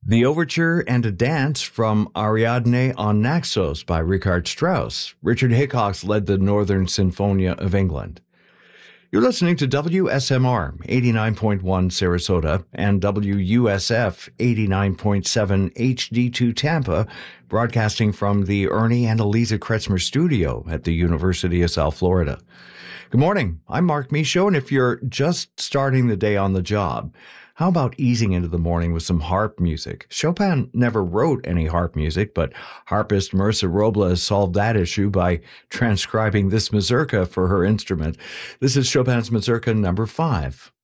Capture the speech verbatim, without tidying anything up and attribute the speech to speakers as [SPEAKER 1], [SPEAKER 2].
[SPEAKER 1] The Overture and a Dance from Ariadne on Naxos by Richard Strauss. Richard Hickox led the Northern Sinfonia of England. You're listening to W S M R eighty-nine point one Sarasota and W U S F eighty-nine point seven H D two Tampa, broadcasting from the Ernie and Eliza Kretzmer studio at the University of South Florida. Good morning. I'm Mark Michaud, and if you're just starting the day on the job, how about easing into the morning with some harp music? Chopin never wrote any harp music, but harpist Marissa Robles solved that issue by transcribing this mazurka for her instrument. This is Chopin's Mazurka number five.